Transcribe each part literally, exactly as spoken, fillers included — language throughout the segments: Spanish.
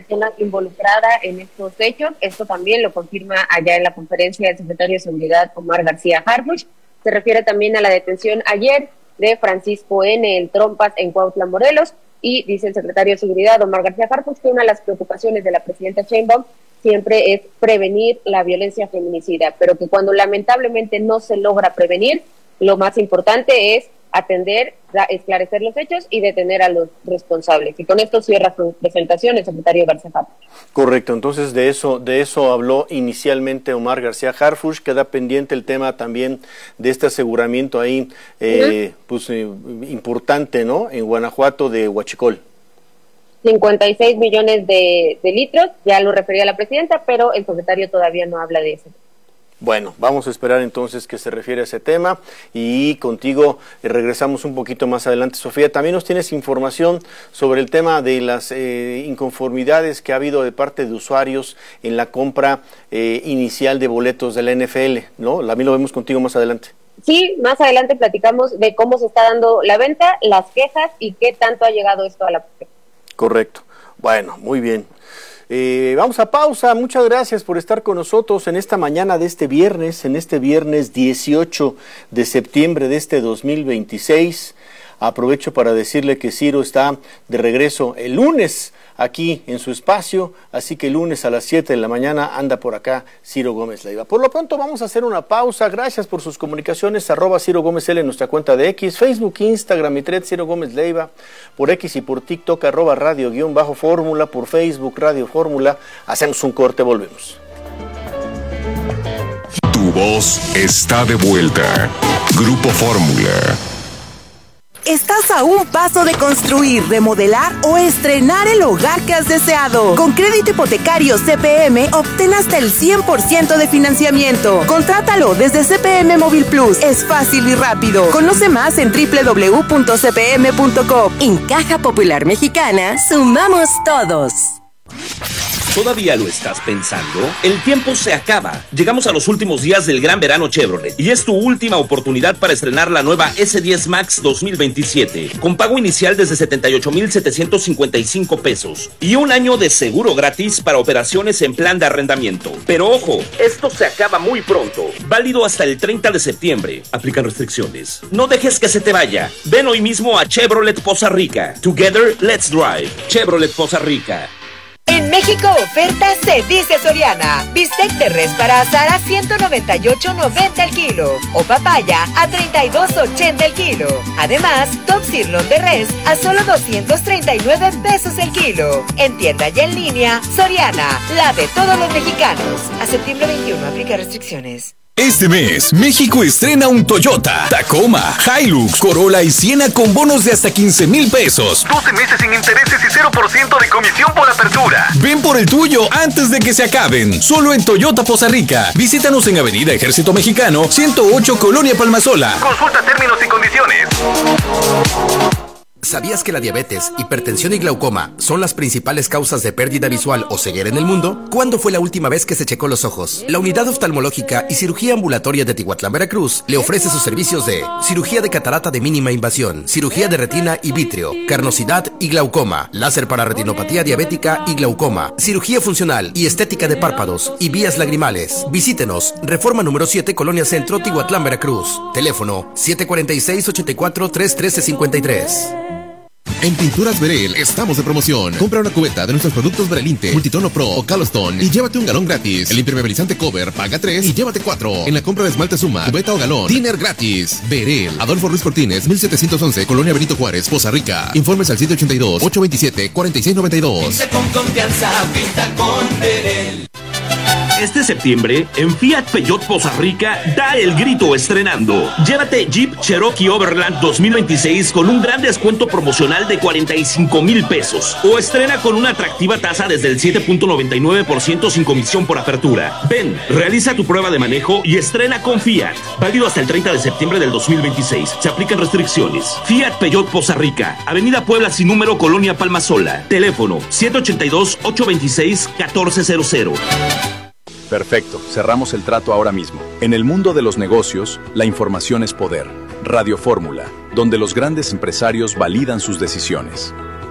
persona involucrada en estos hechos. Esto también lo confirma allá en la conferencia del secretario de Seguridad, Omar García Harfuch. Se refiere también a la detención ayer de Francisco N. en Trompas, en Cuautla, Morelos, y dice el secretario de Seguridad, Omar García Harfuch, que una de las preocupaciones de la presidenta Sheinbaum siempre es prevenir la violencia feminicida, pero que cuando lamentablemente no se logra prevenir, lo más importante es atender, esclarecer los hechos y detener a los responsables. Y con esto cierra su presentación el secretario García Harfuch. Correcto, entonces de eso de eso habló inicialmente Omar García Harfuch. Queda pendiente el tema también de este aseguramiento ahí, eh, uh-huh. pues eh, importante, ¿no? En Guanajuato, de Huachicol. cincuenta y seis millones de, de litros, ya lo refería la presidenta, pero el secretario todavía no habla de eso. Bueno, vamos a esperar entonces que se refiere a ese tema y contigo eh, regresamos un poquito más adelante. Sofía, también nos tienes información sobre el tema de las eh, inconformidades que ha habido de parte de usuarios en la compra eh, inicial de boletos de la N F L, ¿no? También lo vemos contigo más adelante. Sí, más adelante platicamos de cómo se está dando la venta, las quejas y qué tanto ha llegado esto a la población. Correcto. Bueno, muy bien. Eh, vamos a pausa. Muchas gracias por estar con nosotros en esta mañana de este viernes, en este viernes dieciocho de septiembre de este dos mil veintiséis. Aprovecho para decirle que Ciro está de regreso el lunes aquí en su espacio, así que el lunes a las siete de la mañana anda por acá Ciro Gómez Leiva. Por lo pronto vamos a hacer una pausa. Gracias por sus comunicaciones, arroba Ciro Gómez L en nuestra cuenta de X, Facebook, Instagram y Thread Ciro Gómez Leiva, por X y por TikTok, arroba radio guión bajo fórmula, por Facebook, Radio Fórmula. Hacemos un corte, volvemos. Tu voz está de vuelta. Grupo Fórmula. Estás a un paso de construir, remodelar o estrenar el hogar que has deseado. Con crédito hipotecario C P M, obtén hasta el cien por ciento de financiamiento. Contrátalo desde C P M Móvil Plus. Es fácil y rápido. Conoce más en doble u doble u doble u punto c p m punto com. En Caja Popular Mexicana, sumamos todos. ¿Todavía lo estás pensando? El tiempo se acaba. Llegamos a los últimos días del gran verano Chevrolet y es tu última oportunidad para estrenar la nueva S diez Max dos mil veintisiete con pago inicial desde setenta y ocho mil setecientos cincuenta y cinco pesos y un año de seguro gratis para operaciones en plan de arrendamiento. Pero ojo, esto se acaba muy pronto. Válido hasta el treinta de septiembre. Aplican restricciones. No dejes que se te vaya. Ven hoy mismo a Chevrolet Poza Rica. Together, let's drive. Chevrolet Poza Rica. En México, oferta se dice Soriana. Bistec de res para asar a ciento noventa y ocho noventa el kilo. O papaya a treinta y dos ochenta el kilo. Además, top sirloin de res a solo doscientos treinta y nueve pesos el kilo. En tienda y en línea, Soriana, la de todos los mexicanos. A septiembre veintiuno, aplica restricciones. Este mes, México estrena un Toyota, Tacoma, Hilux, Corolla y Siena con bonos de hasta quince mil pesos. doce meses sin intereses y cero por ciento de comisión por apertura. Ven por el tuyo antes de que se acaben. Solo en Toyota Poza Rica. Visítanos en Avenida Ejército Mexicano, ciento ocho, Colonia Palmasola. Consulta términos y condiciones. ¿Sabías que la diabetes, hipertensión y glaucoma son las principales causas de pérdida visual o ceguera en el mundo? ¿Cuándo fue la última vez que se checó los ojos? La Unidad Oftalmológica y Cirugía Ambulatoria de Tihuatlán, Veracruz, le ofrece sus servicios de cirugía de catarata de mínima invasión, cirugía de retina y vítreo, carnosidad y glaucoma, láser para retinopatía diabética y glaucoma, cirugía funcional y estética de párpados y vías lagrimales. Visítenos, Reforma número siete, Colonia Centro, Tihuatlán, Veracruz. Teléfono siete cuatro seis, ocho cuatro, tres uno tres cinco tres. En Pinturas Verel estamos de promoción. Compra una cubeta de nuestros productos Verelinte, Multitono Pro o Calostone y llévate un galón gratis. El impermeabilizante Cover paga tres y llévate cuatro. En la compra de esmalte Suma, cubeta o galón, dinner gratis. Verel, Adolfo Ruiz Cortines, mil setecientos once, Colonia Benito Juárez, Poza Rica. Informes al siete ochenta y dos, ochocientos veintisiete, cuarenta y seis noventa y dos. Pinta con confianza, pinta con Verel. Este septiembre, en Fiat Peugeot Poza Rica, da el grito estrenando. Llévate Jeep Cherokee Overland dos mil veintiséis con un gran descuento promocional de cuarenta y cinco mil pesos. O estrena con una atractiva tasa desde el siete punto noventa y nueve por ciento sin comisión por apertura. Ven, realiza tu prueba de manejo y estrena con Fiat. Válido hasta el treinta de septiembre del dos mil veintiséis. Se aplican restricciones. Fiat Peugeot Poza Rica, Avenida Puebla sin número, Colonia Palmasola. Teléfono siete ochenta y dos, ochocientos veintiséis, catorce cero cero. Perfecto, cerramos el trato ahora mismo. En el mundo de los negocios, la información es poder. Radio Fórmula, donde los grandes empresarios validan sus decisiones.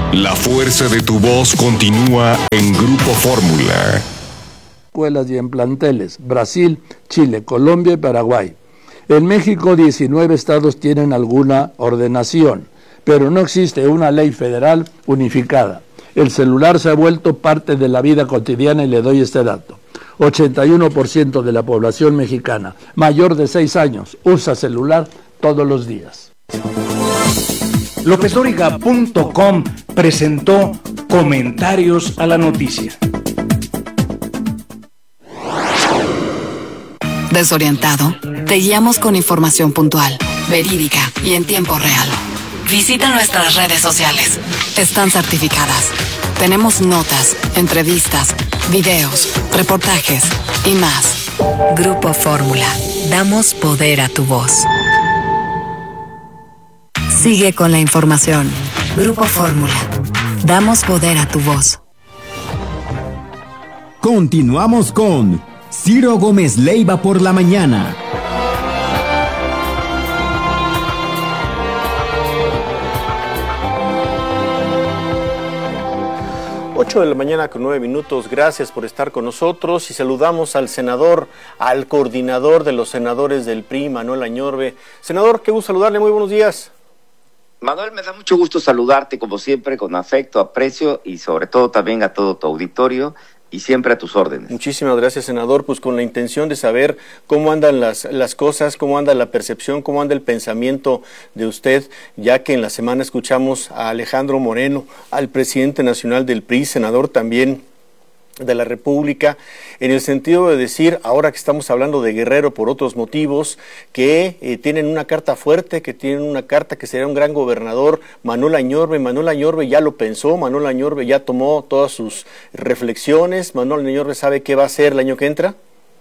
La fuerza de tu voz continúa en Grupo Fórmula. Escuelas y en planteles, Brasil, Chile, Colombia y Paraguay. En México, diecinueve estados tienen alguna ordenación, pero no existe una ley federal unificada. El celular se ha vuelto parte de la vida cotidiana y le doy este dato. ochenta y uno por ciento de la población mexicana mayor de seis años usa celular todos los días. López Dóriga punto com presentó Comentarios a la Noticia. ¿Desorientado? Te guiamos con información puntual, verídica y en tiempo real. Visita nuestras redes sociales. Están certificadas. Tenemos notas, entrevistas, videos, reportajes y más. Grupo Fórmula. Damos poder a tu voz. Sigue con la información. Grupo Fórmula. Damos poder a tu voz. Continuamos con Ciro Gómez Leiva por la mañana. ocho de la mañana con nueve minutos, gracias por estar con nosotros y saludamos al senador, al coordinador de los senadores del P R I, Manuel Añorbe. Senador, qué gusto saludarle, muy buenos días. Manuel, me da mucho gusto saludarte como siempre, con afecto, aprecio y sobre todo también a todo tu auditorio y siempre a tus órdenes. Muchísimas gracias, senador, pues con la intención de saber cómo andan las, las cosas, cómo anda la percepción, cómo anda el pensamiento de usted, ya que en la semana escuchamos a Alejandro Moreno, al presidente nacional del P R I, senador también de la República, en el sentido de decir, ahora que estamos hablando de Guerrero por otros motivos, que eh, tienen una carta fuerte, que tienen una carta que sería un gran gobernador, Manuel Añorbe. Manuel Añorbe ya lo pensó, Manuel Añorbe ya tomó todas sus reflexiones, Manuel Añorbe sabe qué va a hacer el año que entra.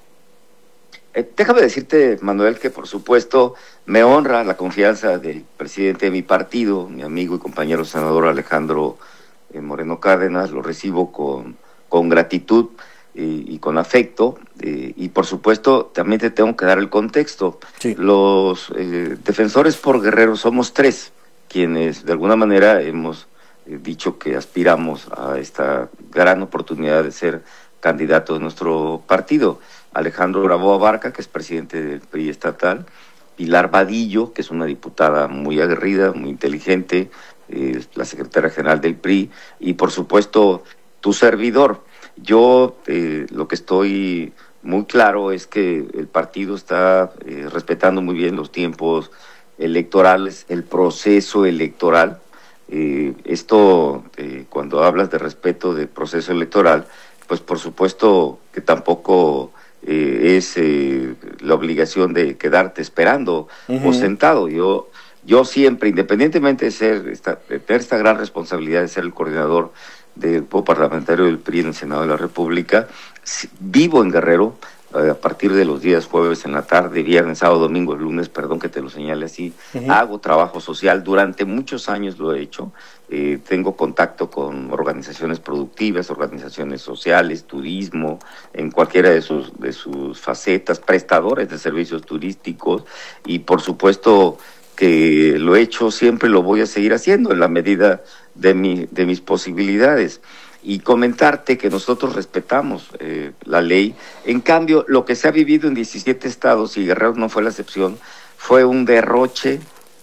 Eh, déjame decirte, Manuel, que por supuesto me honra la confianza del presidente de mi partido, mi amigo y compañero senador Alejandro eh, Moreno Cárdenas, lo recibo con con gratitud eh, y con afecto, eh, y por supuesto también te tengo que dar el contexto. Sí. Los eh, defensores por Guerrero somos tres, quienes de alguna manera hemos eh, dicho que aspiramos a esta gran oportunidad de ser candidato de nuestro partido. Alejandro Bravo Abarca, que es presidente del P R I estatal, Pilar Vadillo, que es una diputada muy aguerrida, muy inteligente, eh, la secretaria general del P R I, y por supuesto tu servidor. Yo eh, lo que estoy muy claro es que el partido está eh, respetando muy bien los tiempos electorales, el proceso electoral. Eh, esto, eh, cuando hablas de respeto del proceso electoral, pues por supuesto que tampoco eh, es eh, la obligación de quedarte esperando uh-huh. o sentado. Yo, yo siempre, independientemente de ser esta, de tener esta gran responsabilidad de ser el coordinador del grupo parlamentario del P R I en el Senado de la República, vivo en Guerrero eh, a partir de los días jueves en la tarde, viernes, sábado, domingo, lunes, perdón que te lo señale así. Uh-huh. Hago trabajo social, durante muchos años lo he hecho, eh, tengo contacto con organizaciones productivas, organizaciones sociales, turismo, en cualquiera de sus, de sus facetas, prestadores de servicios turísticos, y por supuesto que lo he hecho, siempre lo voy a seguir haciendo en la medida de mi de mis posibilidades. Y comentarte que nosotros respetamos eh, la ley. En cambio, lo que se ha vivido en diecisiete estados, y Guerrero no fue la excepción, fue un derroche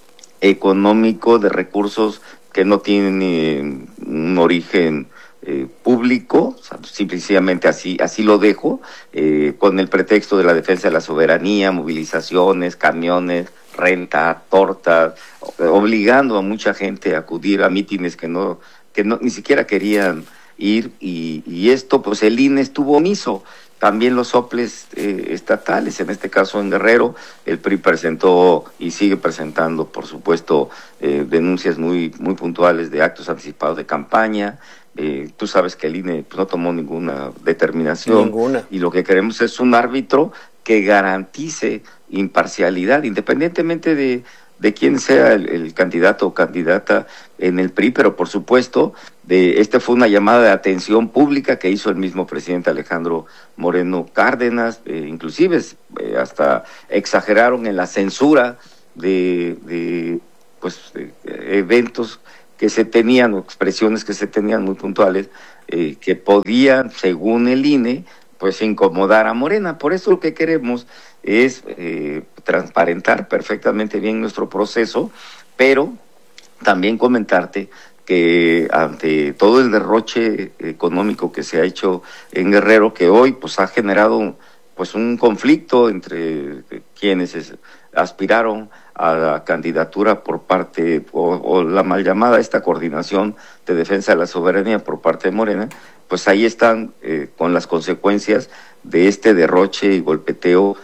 económico de recursos que no tienen eh, un origen eh, público, o sea, simplemente así, así lo dejo, eh, con el pretexto de la defensa de la soberanía, movilizaciones, camiones, renta, tortas, obligando a mucha gente a acudir a mítines que no, que no ni siquiera querían ir, y, y esto pues el I N E estuvo omiso. También los soples eh, estatales, en este caso en Guerrero, el P R I presentó y sigue presentando, por supuesto, eh, denuncias muy, muy puntuales de actos anticipados de campaña. Eh, tú sabes que el I N E pues, no tomó ninguna determinación. Ninguna. Y lo que queremos es un árbitro que garantice imparcialidad, independientemente de, de quién sea el, el candidato o candidata en el P R I, pero por supuesto, de este fue una llamada de atención pública que hizo el mismo presidente Alejandro Moreno Cárdenas, eh, inclusive eh, hasta exageraron en la censura de, de pues de eventos que se tenían, o expresiones que se tenían muy puntuales, eh, que podían, según el I N E, pues incomodar a Morena. Por eso lo que queremos es eh, transparentar perfectamente bien nuestro proceso, pero también comentarte que ante todo el derroche económico que se ha hecho en Guerrero, que hoy pues ha generado pues un conflicto entre quienes es, aspiraron a la candidatura por parte, o, o la mal llamada esta coordinación de defensa de la soberanía por parte de Morena, pues ahí están eh, con las consecuencias de este derroche y golpeteo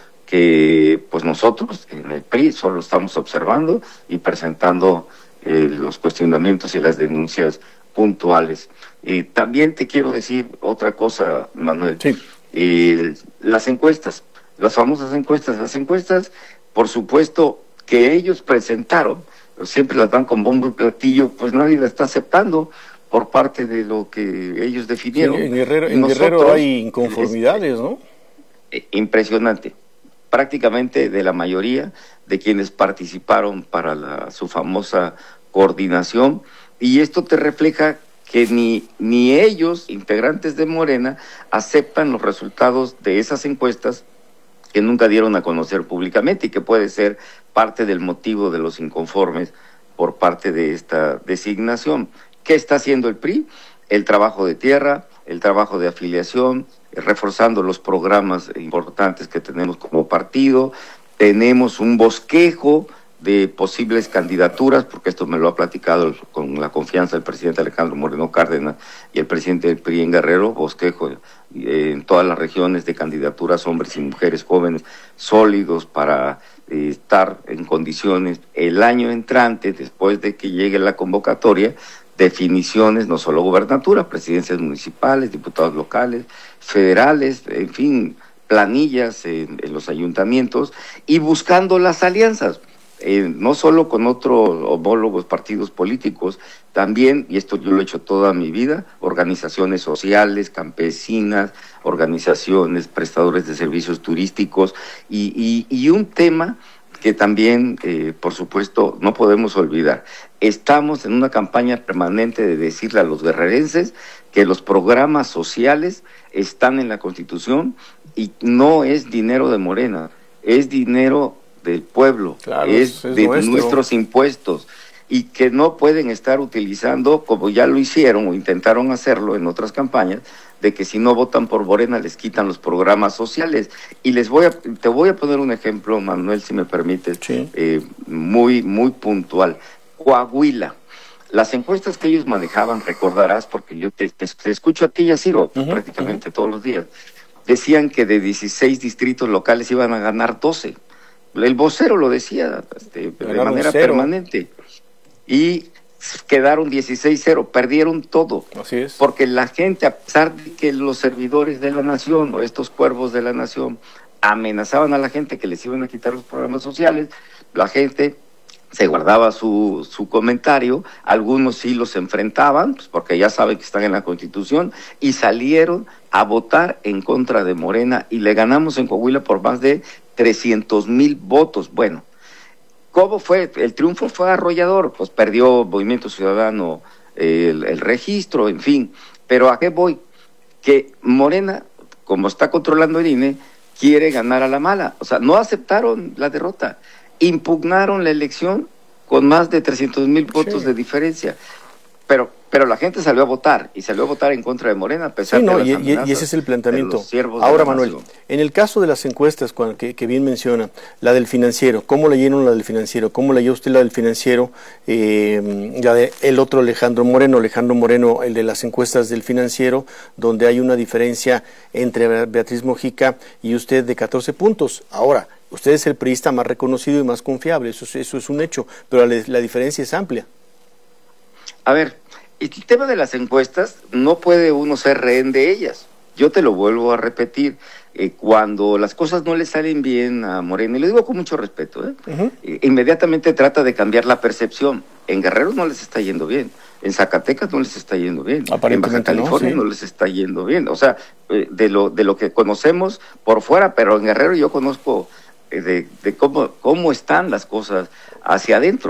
que pues nosotros en el P R I solo estamos observando y presentando eh, los cuestionamientos y las denuncias puntuales. Y también te quiero decir otra cosa, Manuel. Sí. Eh, las encuestas, las famosas encuestas, las encuestas, por supuesto, que ellos presentaron, siempre las dan con bombo y platillo, pues nadie las está aceptando por parte de lo que ellos definieron. Sí, en Guerrero, en Nosotros, Guerrero hay inconformidades, ¿no? Es, impresionante. Prácticamente de la mayoría de quienes participaron para la, su famosa coordinación, y esto te refleja que ni, ni ellos, integrantes de Morena, aceptan los resultados de esas encuestas que nunca dieron a conocer públicamente y que puede ser parte del motivo de los inconformes por parte de esta designación. ¿Qué está haciendo el P R I? El trabajo de tierra, el trabajo de afiliación, reforzando los programas importantes que tenemos como partido. Tenemos un bosquejo de posibles candidaturas, porque esto me lo ha platicado con la confianza del presidente Alejandro Moreno Cárdenas y el presidente del P R I en Guerrero, bosquejo eh, en todas las regiones de candidaturas, hombres y mujeres jóvenes, sólidos para eh, estar en condiciones el año entrante, después de que llegue la convocatoria, definiciones, no solo gobernatura, presidencias municipales, diputados locales, federales, en fin, planillas en, en los ayuntamientos, y buscando las alianzas. Eh, no solo con otros homólogos partidos políticos, también, y esto yo lo he hecho toda mi vida, organizaciones sociales, campesinas, organizaciones, prestadores de servicios turísticos, y, y, y un tema que también, eh, por supuesto, no podemos olvidar. Estamos en una campaña permanente de decirle a los guerrerenses que los programas sociales están en la Constitución y no es dinero de Morena, es dinero del pueblo, claro, es, es de nuestro. nuestros impuestos, y que no pueden estar utilizando, como ya lo hicieron o intentaron hacerlo en otras campañas, de que si no votan por Morena les quitan los programas sociales. Y les voy a, te voy a poner un ejemplo, Manuel, si me permites, sí. eh, muy, muy puntual. Coahuila. Las encuestas que ellos manejaban, recordarás, porque yo te, te, te escucho a ti y a Ciro uh-huh, prácticamente uh-huh. todos los días, decían que de dieciséis distritos locales iban a ganar doce. El vocero lo decía este, de manera cero. permanente. Y quedaron dieciséis cero, perdieron todo. Así es. Porque la gente, a pesar de que los servidores de la nación o estos cuervos de la nación amenazaban a la gente que les iban a quitar los programas sociales, la gente se guardaba su, su comentario, algunos sí los enfrentaban, pues porque ya saben que están en la Constitución, y salieron a votar en contra de Morena, y le ganamos en Coahuila por más de trescientos mil votos. Bueno, ¿cómo fue? El triunfo fue arrollador, pues perdió Movimiento Ciudadano eh, el, el registro, en fin. Pero ¿a qué voy? Que Morena, como está controlando el I N E, quiere ganar a la mala. O sea, no aceptaron la derrota, impugnaron la elección con más de trescientos mil votos sí. de diferencia. Pero pero la gente salió a votar, y salió a votar en contra de Morena, a pesar sí, no, de las y, amenazas y ese es el planteamiento. Ahora, Manuel, en el caso de las encuestas que, que bien menciona, la del Financiero, ¿cómo leyeron la del Financiero? ¿Cómo leyó usted la del Financiero? Eh, la de el otro Alejandro Moreno, Alejandro Moreno, el de las encuestas del Financiero, donde hay una diferencia entre Beatriz Mojica y usted de catorce puntos. Ahora, usted es el priista más reconocido y más confiable, eso, eso es un hecho, pero la, la diferencia es amplia. A ver, el tema de las encuestas no puede uno ser rehén de ellas. Yo te lo vuelvo a repetir, eh, cuando las cosas no le salen bien a Morena, y lo digo con mucho respeto, ¿eh? Uh-huh. eh, inmediatamente trata de cambiar la percepción. En Guerrero no les está yendo bien, en Zacatecas no les está yendo bien, en Baja California no, sí. no les está yendo bien. O sea, eh, de lo de lo que conocemos por fuera, pero en Guerrero yo conozco eh, de, de cómo, cómo están las cosas hacia adentro.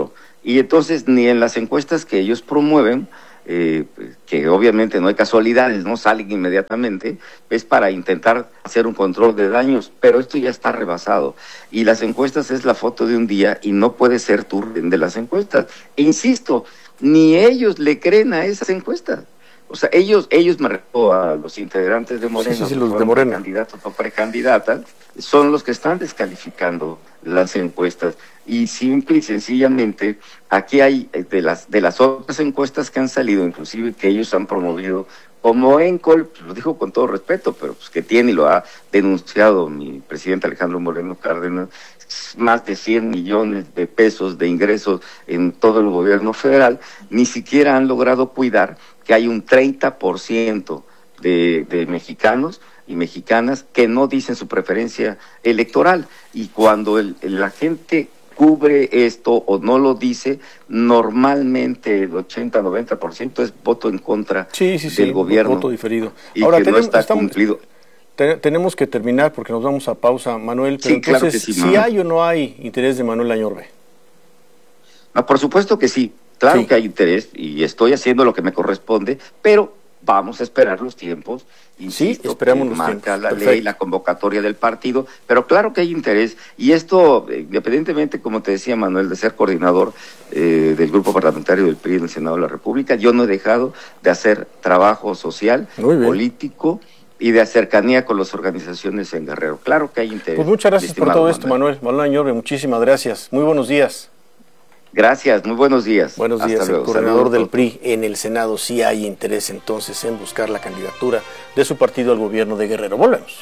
Y entonces ni en las encuestas que ellos promueven, eh, que obviamente no hay casualidades, no salen inmediatamente, es para intentar hacer un control de daños, pero esto ya está rebasado. Y las encuestas es la foto de un día y no puede ser tu orden de las encuestas. E insisto, ni ellos le creen a esas encuestas. O sea, ellos, ellos me refiero a los integrantes de Morena, sí, sí, sí, los de Morena, candidatos o precandidatas, son los que están descalificando las encuestas. Y simple y sencillamente, aquí hay de las de las otras encuestas que han salido, inclusive que ellos han promovido, como Encol, pues lo dijo con todo respeto, pero pues que tiene y lo ha denunciado mi presidente Alejandro Moreno Cárdenas, más de cien millones de pesos de ingresos en todo el gobierno federal, ni siquiera han logrado cuidar que hay un treinta por ciento de, de mexicanos y mexicanas que no dicen su preferencia electoral, y cuando el, la gente cubre esto o no lo dice, normalmente el ochenta a noventa por ciento es voto en contra sí, sí, sí, del gobierno. Voto diferido. Y Ahora, que tenemos, no está estamos, cumplido. Te, tenemos que terminar porque nos vamos a pausa, Manuel, pero sí, entonces, claro que sí, ¿si Manuel. hay o no hay interés de Manuel Añorbe? No, por supuesto que sí, claro sí. que hay interés y estoy haciendo lo que me corresponde, pero vamos a esperar los tiempos. Insisto, sí, esperamos los marca tiempos. la Perfecto. ley, la convocatoria del partido, pero claro que hay interés, y esto, independientemente, como te decía Manuel, de ser coordinador eh, del grupo parlamentario del P R I en el Senado de la República, yo no he dejado de hacer trabajo social, político y de cercanía con las organizaciones en Guerrero. Claro que hay interés. Pues muchas gracias por todo esto, Manuel. Manuel Añorbe, muchísimas gracias. Muy buenos días. Gracias, muy buenos días. Buenos Hasta días, luego. el coordinador Saludos. del P R I en el Senado. Sí hay interés entonces en buscar la candidatura de su partido al gobierno de Guerrero. Volvemos.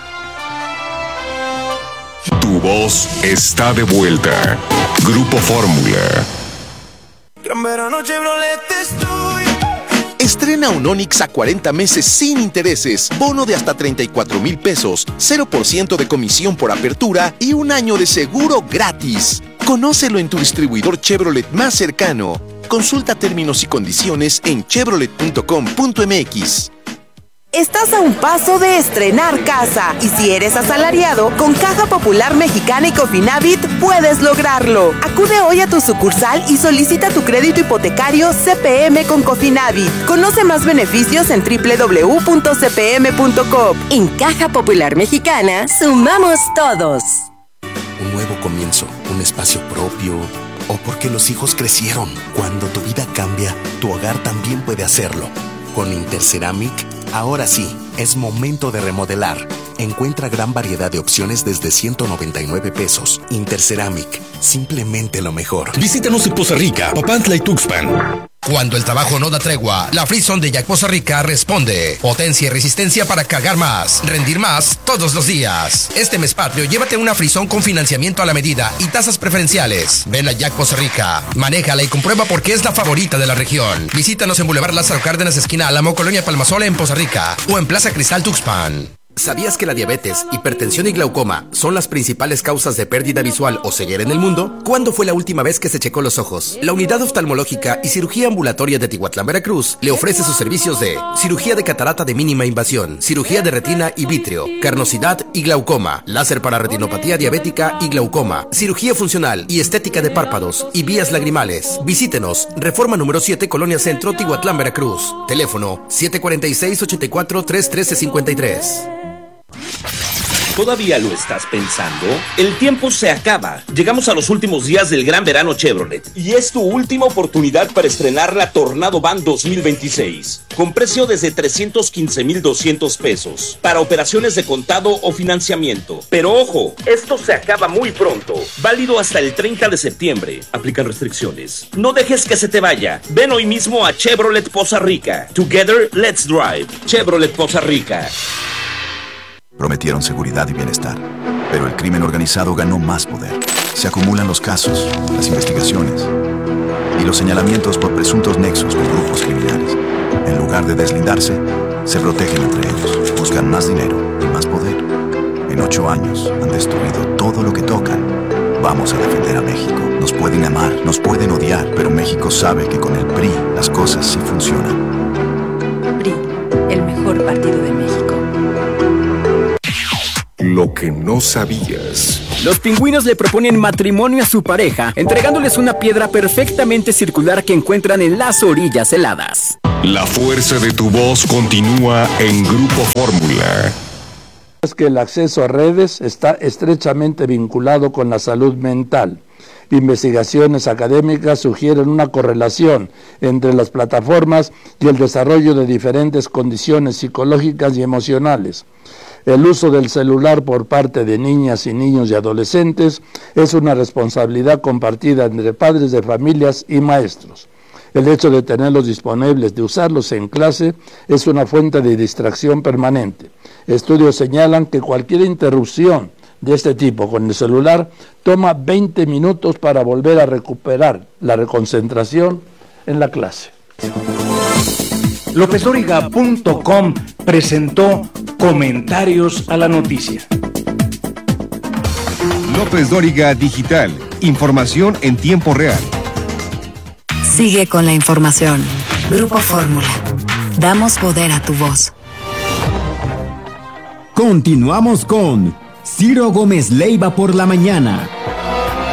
Tu voz está de vuelta. Grupo Fórmula. Gran verano Chevrolet estoy. Estrena un Onix a cuarenta meses sin intereses, bono de hasta treinta y cuatro mil pesos, cero por ciento de comisión por apertura y un año de seguro gratis. Conócelo en tu distribuidor Chevrolet más cercano. Consulta términos y condiciones en chevrolet punto com punto m x. Estás a un paso de estrenar casa y si eres asalariado, con Caja Popular Mexicana y Cofinavit puedes lograrlo. Acude hoy a tu sucursal y solicita tu crédito hipotecario C P M con Cofinavit. Conoce más beneficios en doble u doble u doble u punto c p m punto com. En Caja Popular Mexicana, sumamos todos. Un nuevo comienzo, un espacio propio, o porque los hijos crecieron. Cuando tu vida cambia, tu hogar también puede hacerlo. Con Interceramic, ahora sí, es momento de remodelar. Encuentra gran variedad de opciones desde ciento noventa y nueve pesos. Interceramic, simplemente lo mejor. Visítanos en Poza Rica, Papantla y Tuxpan. Cuando el trabajo no da tregua, la Frison de Jack Poza Rica responde. Potencia y resistencia para cargar más, rendir más todos los días. Este mes patrio, llévate una Frison con financiamiento a la medida y tasas preferenciales. Ven a Jack Poza Rica, manéjala y comprueba por qué es la favorita de la región. Visítanos en Boulevard Lázaro Cárdenas, esquina Álamo, Colonia Palmasola en Poza Rica o en Plaza Cristal Tuxpan. ¿Sabías que la diabetes, hipertensión y glaucoma son las principales causas de pérdida visual o ceguera en el mundo? ¿Cuándo fue la última vez que se checó los ojos? La Unidad Oftalmológica y Cirugía Ambulatoria de Tihuatlán, Veracruz, le ofrece sus servicios de cirugía de catarata de mínima invasión, cirugía de retina y vítreo, carnosidad y glaucoma, láser para retinopatía diabética y glaucoma, cirugía funcional y estética de párpados y vías lagrimales. Visítenos, Reforma número siete, Colonia Centro, Tihuatlán, Veracruz. Teléfono siete cuatro seis, ocho cuatro, tres uno tres cinco tres. ¿Todavía lo estás pensando? El tiempo se acaba. Llegamos a los últimos días del gran verano Chevrolet y es tu última oportunidad para estrenar la Tornado Van dos mil veintiséis con precio desde trescientos quince mil doscientos pesos para operaciones de contado o financiamiento. Pero ojo, esto se acaba muy pronto. Válido hasta el treinta de septiembre. Aplican restricciones. No dejes que se te vaya. Ven hoy mismo a Chevrolet Poza Rica. Together, let's drive. Chevrolet Poza Rica. Prometieron seguridad y bienestar, pero el crimen organizado ganó más poder. Se acumulan los casos, las investigaciones y los señalamientos por presuntos nexos con grupos criminales. En lugar de deslindarse, se protegen entre ellos, buscan más dinero y más poder. En ocho años han destruido todo lo que tocan. Vamos a defender a México. Nos pueden amar, nos pueden odiar, pero México sabe que con el P R I las cosas sí funcionan. P R I, el mejor partido de México. Lo lo que no sabías. Los pingüinos le proponen matrimonio a su pareja, entregándoles una piedra perfectamente circular que encuentran en las orillas heladas. La fuerza de tu voz continúa en Grupo Fórmula. Es que el acceso a redes está estrechamente vinculado con la salud mental. Investigaciones académicas sugieren una correlación entre las plataformas y el desarrollo de diferentes condiciones psicológicas y emocionales. El uso del celular por parte de niñas y niños y adolescentes es una responsabilidad compartida entre padres de familias y maestros. El hecho de tenerlos disponibles, de usarlos en clase, es una fuente de distracción permanente. Estudios señalan que cualquier interrupción de este tipo con el celular toma veinte minutos para volver a recuperar la reconcentración en la clase. López Dóriga punto com presentó Comentarios a la Noticia. López Dóriga Digital. Información en tiempo real. Sigue con la información. Grupo Fórmula. Damos poder a tu voz. Continuamos con Ciro Gómez Leiva por la mañana.